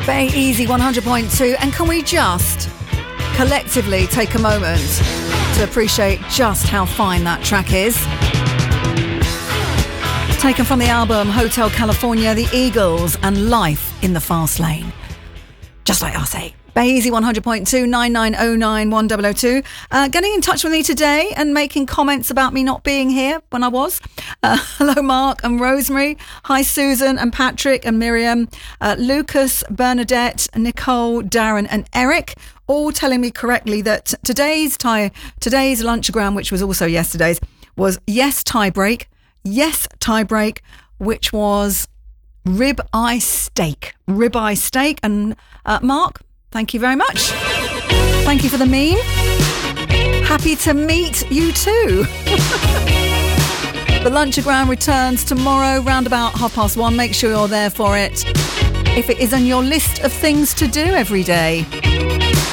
Bay Easy 100.2, and can we just collectively take a moment to appreciate just how fine that track is? Taken from the album Hotel California, The Eagles, and Life in the Fast Lane. Just like I say. Bay Easy 100.2 9909 1002. Getting in touch with me today and making comments about me not being here when I was. Hello, Mark and Rosemary. Hi, Susan and Patrick and Miriam. Lucas, Bernadette, Nicole, Darren and Eric. All telling me correctly that today's lunchagram, which was also yesterday's, was yes tie break, which was ribeye steak. And Mark, thank you very much. Thank you for the meme. Happy to meet you too. The lunchagram returns tomorrow round about 1:30. Make sure you're there for it if it is on your list of things to do every day.